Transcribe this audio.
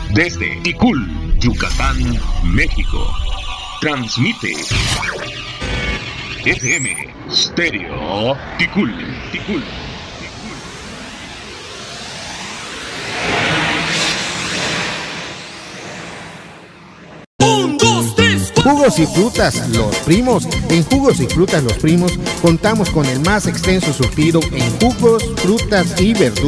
Desde Ticul, Yucatán, México. Transmite FM Stereo Ticul. Jugos y frutas, los primos. En Jugos y Frutas Los Primos contamos con el más extenso surtido en jugos, frutas y verduras.